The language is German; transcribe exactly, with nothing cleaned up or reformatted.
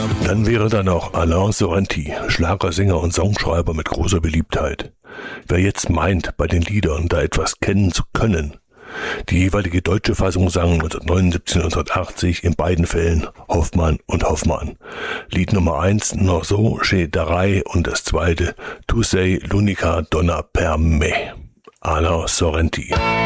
Dann wäre da noch Alain Sorrenti, Schlagersänger und Songschreiber mit großer Beliebtheit. Wer jetzt meint, bei den Liedern da etwas kennen zu können, die jeweilige deutsche Fassung sang neunzehnhundertneunundsiebzig und neunzehnhundertachtzig in beiden Fällen Hoffmann und Hoffmann. Lied Nummer eins, Non so chez Darai, und das zweite, Tu sei l'unica donna per me, Alain Sorrenti.